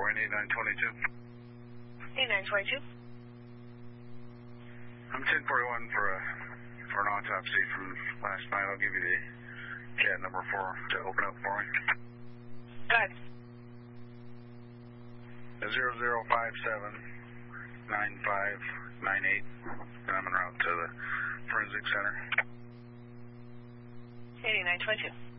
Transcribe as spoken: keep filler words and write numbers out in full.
Wayne, eighty-nine twenty-two. eighty-nine twenty-two. I'm ten forty-one for a for an autopsy from last night. I'll give you the C A D number four to open up for me. Go ahead. Zero zero five seven nine five nine eight, and I'm en route to the forensic center. eighty-nine twenty-two.